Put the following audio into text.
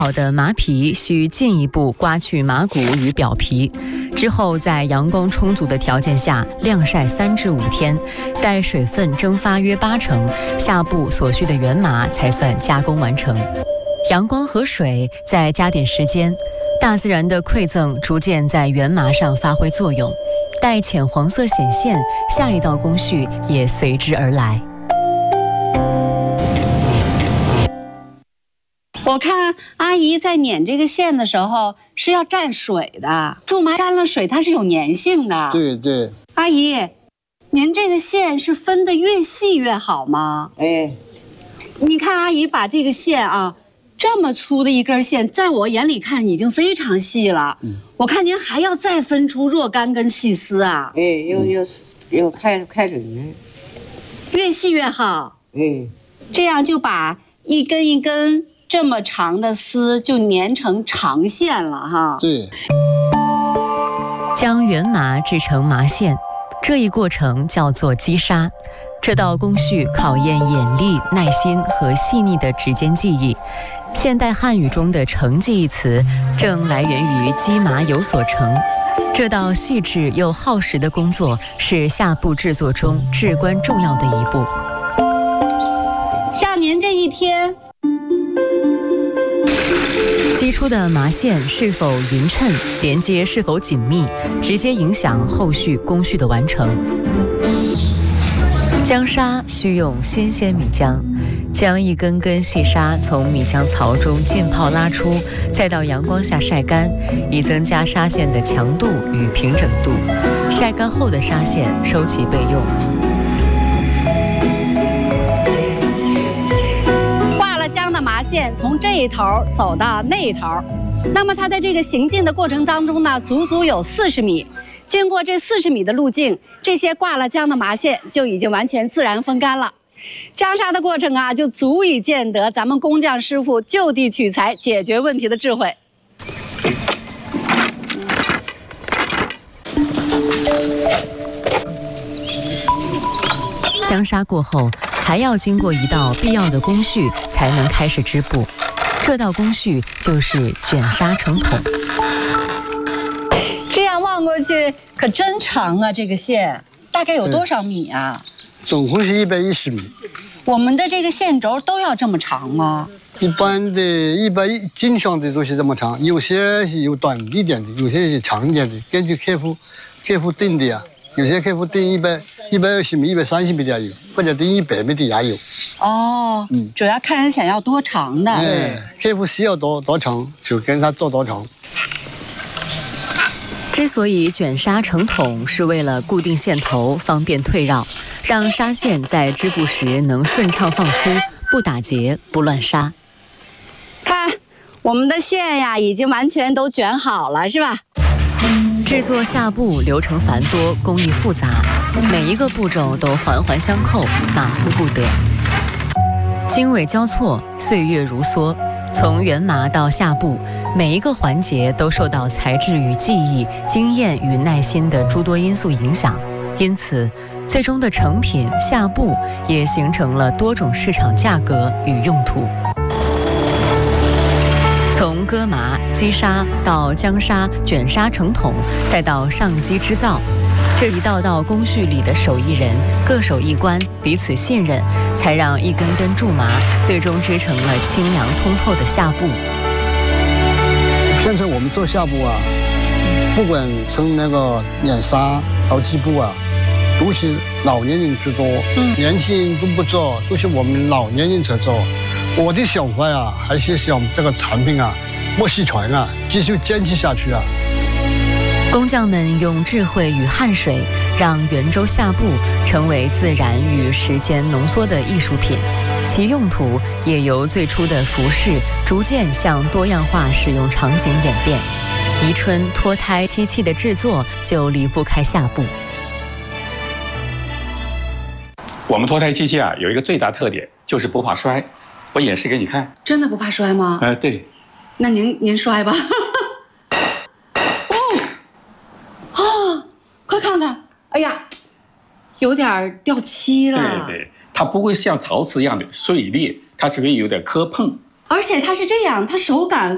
好的麻皮需进一步刮去麻骨与表皮，之后在阳光充足的条件下晾晒3至5天，待水分蒸发约80%，下部所需的原麻才算加工完成。阳光和水再加点时间，大自然的馈赠逐渐在原麻上发挥作用，待浅黄色显现，下一道工序也随之而来。 我看阿姨在捻这个线的时候是要蘸水的，苎麻沾了水它是有粘性的。 对对。 阿姨，您这个线是分得越细越好吗？ 哎， 你看阿姨把这个线啊，这么粗的一根线，在我眼里看已经非常细了。我看您还要再分出若干根细丝啊。 哎，有开整的， 越细越好。 哎， 这样就把一根一根这么长的丝就粘成长线了哈。 对。 将原麻制成麻线，这一过程叫做击纱。这道工序考验眼力、耐心和细腻的指尖技艺。现代汉语中的成技一词，正来源于击麻有所成。这道细致又耗时的工作，是下布制作中至关重要的一步。 像您这一天， 击出的麻线是否匀称，连接是否紧密，直接影响后续工序的完成。浆纱需用新鲜米浆，将一根根细纱从米浆槽中浸泡拉出，再到阳光下晒干，以增加纱线的强度与平整度。晒干后的纱线收起备用。 挂了浆的麻线从这一头走到那一头，那么它在这个行进的过程当中呢，足足有40米。经过这40米的路径，这些挂了浆的麻线就已经完全自然风干了。浆纱的过程啊，就足以见得咱们工匠师傅就地取材解决问题的智慧。 浆纱过后，还要经过一道必要的工序，才能开始织布。这道工序就是卷纱成筒。 这样望过去可真长啊！这个线大概有多少米啊？ 总共是110米。 我们的这个线轴都要这么长吗？ 一般的经常的都是这么长，有些是有短一点的，有些是长一点的，根据客户定的呀。有些客户定120米、130米的也有，或者定100米的也有。 哦，主要看人想要多长的。 客户需要多长就跟他做多长。 之所以卷纱成筒，是为了固定线头，方便退绕，让纱线在织布时能顺畅放出，不打结，不乱纱。 看，我们的线呀，已经完全都卷好了，是吧？ 制作下布流程繁多，工艺复杂，每一个步骤都环环相扣，马虎不得。经纬交错，岁月如梭。从原麻到下布，每一个环节都受到材质与技艺、经验与耐心的诸多因素影响，因此，最终的成品下布也形成了多种市场价格与用途。从割麻、击纱到浆纱、卷纱成筒，再到上机织造，这一道道工序里的手艺人各守一关，彼此信任，才让一根根苎麻最终织成了清凉通透的下布。 现在我们做下布啊，不管从那个捻纱到织布啊，都是老年人居多，年轻人都不做，都是我们老年人在做。我的想法呀，还是想这个产品啊，莫失传啊，继续坚持下去啊。 工匠们用智慧与汗水，让圆周下布成为自然与时间浓缩的艺术品，其用途也由最初的服饰逐渐向多样化使用场景演变。宜春脱胎漆器的制作就离不开下布。 我们脱胎漆器啊，有一个最大特点就是不怕摔。我演示给你看。 真的不怕摔吗？ 对。 那您摔吧。快看看，哎呀，有点掉漆了。 对，它不会像陶瓷一样的碎裂，它只会有点磕碰。 而且它是这样，它手感